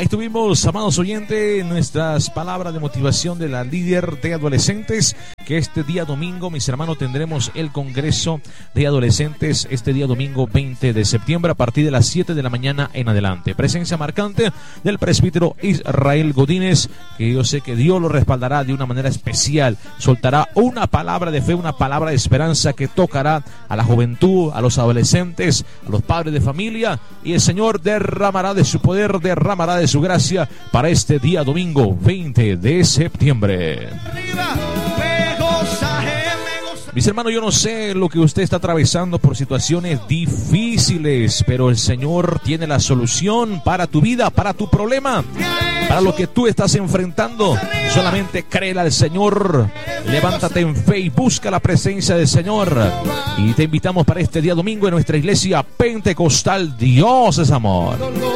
Ahí estuvimos, amados oyentes, nuestras palabras de motivación de la líder de adolescentes, que este día domingo, mis hermanos, tendremos el Congreso de Adolescentes este día domingo 20 de septiembre a partir de las 7 de la mañana en adelante. Presencia marcante del presbítero Israel Godínez, que yo sé que Dios lo respaldará de una manera especial. Soltará una palabra de fe, una palabra de esperanza que tocará a la juventud, a los adolescentes, a los padres de familia, y el Señor derramará de su poder, derramará de su gracia para este día domingo 20 de septiembre. Mis hermanos, yo no sé lo que usted está atravesando por situaciones difíciles, pero el Señor tiene la solución para tu vida, para tu problema, para lo que tú estás enfrentando. Solamente créele al Señor, levántate en fe y busca la presencia del Señor. Y te invitamos para este día domingo en nuestra iglesia pentecostal. Dios es amor.